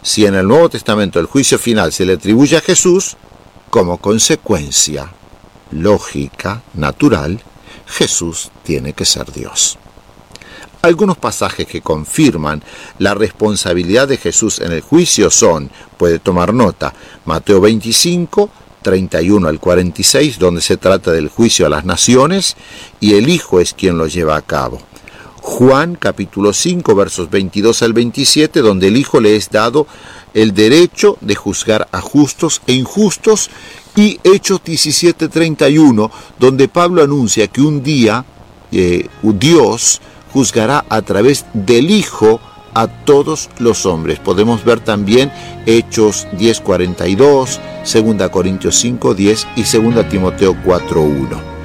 Si en el Nuevo Testamento el juicio final se le atribuye a Jesús, como consecuencia lógica, natural, Jesús tiene que ser Dios. Algunos pasajes que confirman la responsabilidad de Jesús en el juicio son, puede tomar nota, Mateo 25, 31 al 46, donde se trata del juicio a las naciones y el Hijo es quien lo lleva a cabo. Juan capítulo 5, versos 22 al 27, donde el Hijo le es dado el derecho de juzgar a justos e injustos, y Hechos 17, 31, donde Pablo anuncia que un día Dios juzgará a través del Hijo a todos los hombres. Podemos ver también Hechos 10, 42, 2 Corintios 5, 10 y 2 Timoteo 4, 1.